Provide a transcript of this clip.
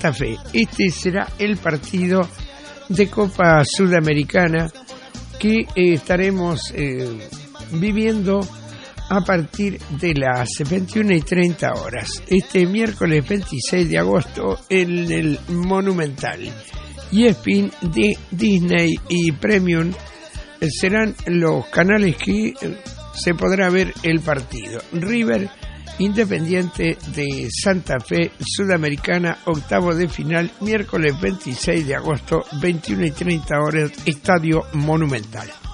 Santa Fe. Este será el partido de Copa Sudamericana que estaremos viviendo a partir de las 21:30 horas. Este miércoles 26 de agosto en el Monumental. ESPN, de Disney y Premium serán los canales que se podrá ver el partido. River Independiente de Santa Fe, Sudamericana, octavo de final, miércoles 26 de agosto, 21:30 horas, Estadio Monumental.